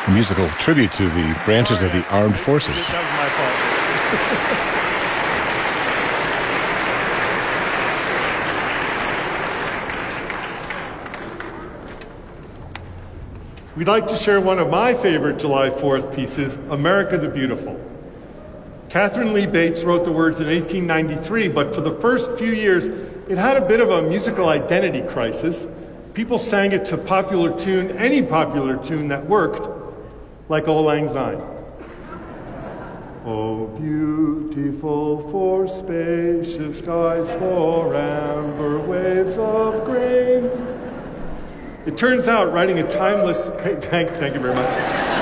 musical tribute to the branches of the armed forces. That was my fault. We'd like to share one of my favorite July 4th pieces, America the Beautiful. Catherine Lee Bates wrote the words in 1893, but for the first few years, it had a bit of a musical identity crisis. People sang it to popular tune, any popular tune that worked, like Auld Lang Syne. Oh, beautiful for spacious skies, for amber waves of grain. It turns out writing a timeless, thank you very much.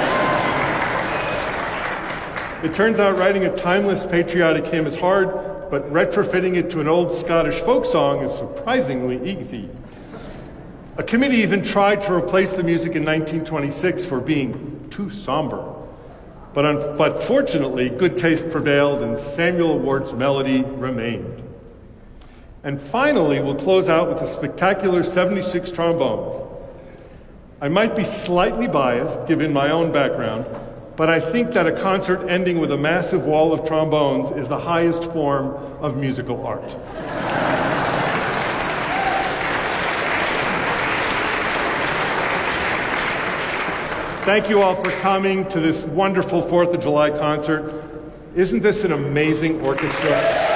It turns out writing a timeless patriotic hymn is hard, but retrofitting it to an old Scottish folk song is surprisingly easy. A committee even tried to replace the music in 1926 for being too somber. But fortunately, good taste prevailed and Samuel Ward's melody remained. And finally, we'll close out with the spectacular 76 trombones. I might be slightly biased, given my own background, but I think that a concert ending with a massive wall of trombones is the highest form of musical art. Thank you all for coming to this wonderful 4th of July concert. Isn't this an amazing orchestra?